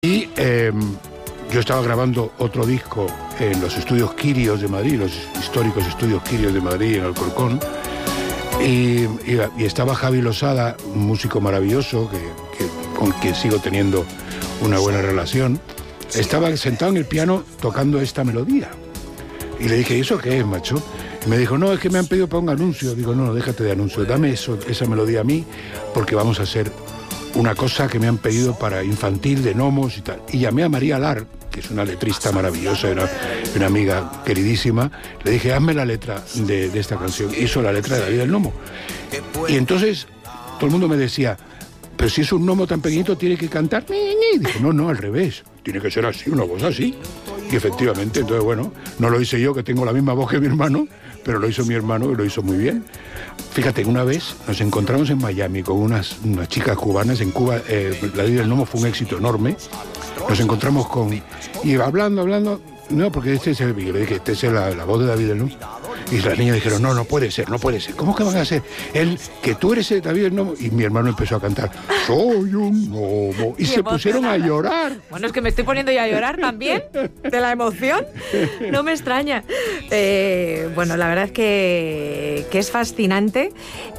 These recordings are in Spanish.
Y yo estaba grabando otro disco en los estudios Quirios de Madrid, los históricos estudios Quirios de Madrid, en Alcorcón, y estaba Javi Losada, un músico maravilloso con quien sigo teniendo una buena relación. Estaba sentado en el piano tocando esta melodía. Y le dije, ¿y eso qué es, macho? Y me dijo, no, es que me han pedido para un anuncio. Digo, no, déjate de anuncio, dame esa melodía a mí, porque vamos a hacer una cosa que me han pedido para infantil, de gnomos y tal. Y llamé a María Lar, que es una letrista maravillosa, una amiga queridísima. Le dije, hazme la letra de esta canción. Hizo la letra de David el Gnomo. Y entonces todo el mundo me decía, pero si es un gnomo tan pequeñito, tiene que cantar. Y dije, no, al revés. Tiene que ser así, una voz así. Y efectivamente, entonces, bueno, no lo hice yo, que tengo la misma voz que mi hermano, pero lo hizo mi hermano y lo hizo muy bien. Fíjate, una vez nos encontramos en Miami con unas chicas cubanas. En Cuba, David el Gnomo fue un éxito enorme. Nos encontramos y hablando, no, porque yo le dije, esta es la voz de David el Gnomo. Y las niñas dijeron, no puede ser. ¿Cómo que van a ser? Que tú eres David el Gnomo. Y mi hermano empezó a cantar, soy un gnomo. Y se pusieron a llorar. Bueno, es que me estoy poniendo ya a llorar también, de la emoción. No me extraña. Bueno, la verdad es que es fascinante.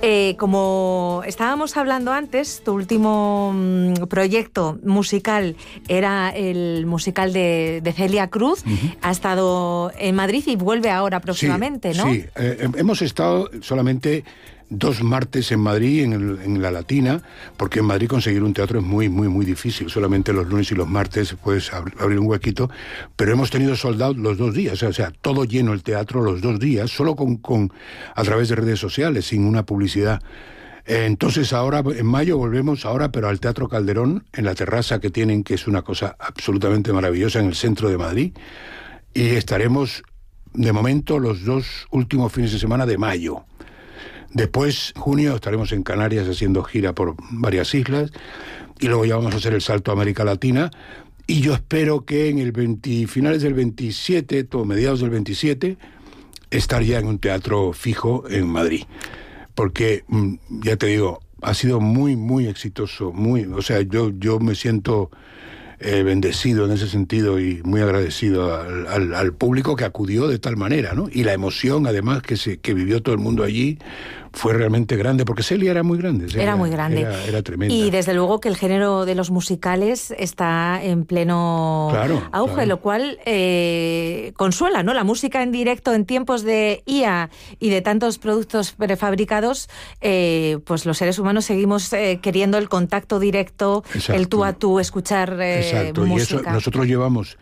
Como estábamos hablando antes, tu último proyecto musical era el musical de Celia Cruz. Uh-huh. Ha estado en Madrid y vuelve ahora próximamente, ¿no? Sí, hemos estado solamente 2 martes en Madrid, en la Latina, porque en Madrid conseguir un teatro es muy, muy, muy difícil. Solamente los lunes y los martes puedes abrir un huequito, pero hemos tenido sold out los 2 días, o sea, todo lleno el teatro los 2 días, solo a través de redes sociales, sin una publicidad. Entonces ahora, en mayo, volvemos pero al Teatro Calderón, en la terraza que tienen, que es una cosa absolutamente maravillosa, en el centro de Madrid, y estaremos, de momento, los 2 últimos fines de semana de mayo. Después, junio, estaremos en Canarias haciendo gira por varias islas, y luego ya vamos a hacer el salto a América Latina, y yo espero que en finales del 27, o mediados del 27, estar ya en un teatro fijo en Madrid. Porque, ya te digo, ha sido muy, muy exitoso, o sea, yo me siento bendecido en ese sentido y muy agradecido al público que acudió de tal manera, ¿no? Y la emoción, además, que vivió todo el mundo allí, fue realmente grande, porque Celia era muy grande. Era muy grande. Era tremenda. Y desde luego que el género de los musicales está en pleno auge, claro. Lo cual consuela, ¿no? La música en directo en tiempos de IA y de tantos productos prefabricados, pues los seres humanos seguimos queriendo el contacto directo, exacto, el tú a tú, escuchar exacto. música. Y eso, nosotros llevamos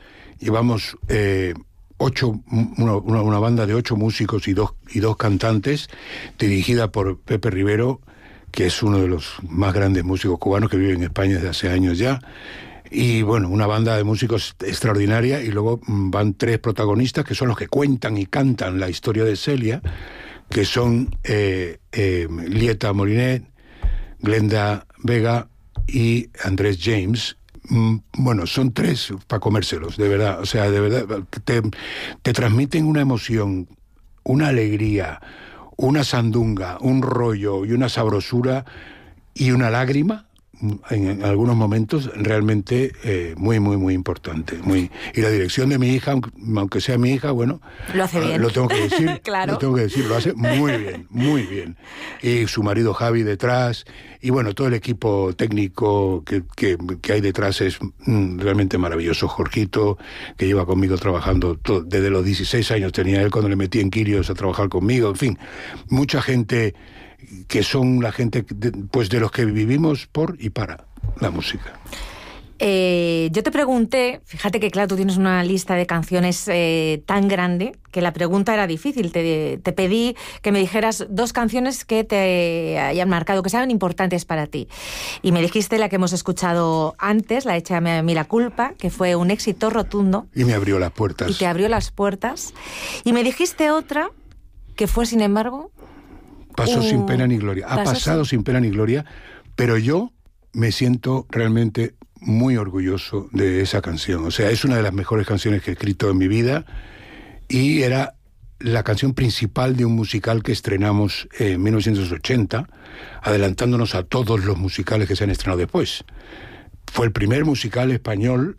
una banda de 8 músicos y dos cantantes, dirigida por Pepe Rivero, que es uno de los más grandes músicos cubanos que vive en España desde hace años ya. Y bueno, una banda de músicos extraordinaria, y luego van 3 protagonistas que son los que cuentan y cantan la historia de Celia, que son Lieta Molinet, Glenda Vega y Andrés James. Bueno, son 3 para comérselos, de verdad. O sea, de verdad, te transmiten una emoción, una alegría, una sandunga, un rollo y una sabrosura y una lágrima, en algunos momentos, realmente muy, muy, muy importante. Y la dirección de mi hija, aunque sea mi hija, bueno, lo hace bien. Lo tengo que decir, claro. Lo hace muy bien, muy bien. Y su marido Javi detrás, y bueno, todo el equipo técnico que hay detrás es realmente maravilloso. Jorgito, que lleva conmigo trabajando desde los 16 años tenía él cuando le metí en Quirios a trabajar conmigo, en fin, mucha gente que son la gente de los que vivimos por y para la música. Yo te pregunté, fíjate que claro, tú tienes una lista de canciones tan grande que la pregunta era difícil. Te pedí que me dijeras 2 canciones que te hayan marcado, que sean importantes para ti. Y me dijiste la que hemos escuchado antes, la Échame a mí la culpa, que fue un éxito rotundo. Y me abrió las puertas. Y te abrió las puertas. Y me dijiste otra que fue, sin embargo... Pasó sin pena ni gloria. Ha pasado sin pena ni gloria, pero yo me siento realmente muy orgulloso de esa canción. O sea, es una de las mejores canciones que he escrito en mi vida, y era la canción principal de un musical que estrenamos en 1980, adelantándonos a todos los musicales que se han estrenado después. fue el primer musical español